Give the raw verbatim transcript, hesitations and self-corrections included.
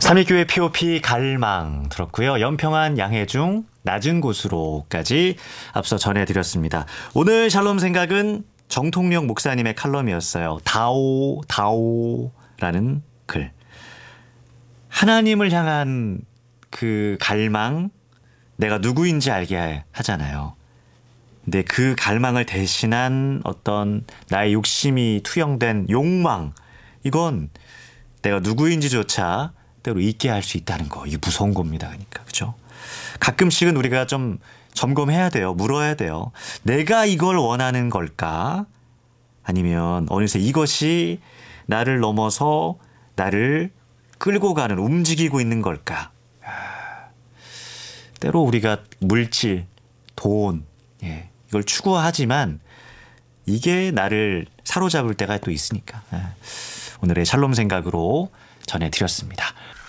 삼위교회 피오피 갈망 들었고요. 연평안 양해중 낮은 곳으로까지 앞서 전해드렸습니다. 오늘 샬롬 생각은 정통령 목사님의 칼럼이었어요. 다오 다오라는 글. 하나님을 향한 그 갈망, 내가 누구인지 알게 하잖아요. 근데 그 갈망을 대신한 어떤 나의 욕심이 투영된 욕망, 이건 내가 누구인지조차 때로 잊게 할 수 있다는 거. 이게 무서운 겁니다. 그러니까 그렇죠? 가끔씩은 우리가 좀 점검해야 돼요. 물어야 돼요. 내가 이걸 원하는 걸까? 아니면 어느새 이것이 나를 넘어서 나를 끌고 가는, 움직이고 있는 걸까? 때로 우리가 물질, 돈, 예, 이걸 추구하지만 이게 나를 사로잡을 때가 또 있으니까. 예, 오늘의 샬롬 생각으로 전해드렸습니다.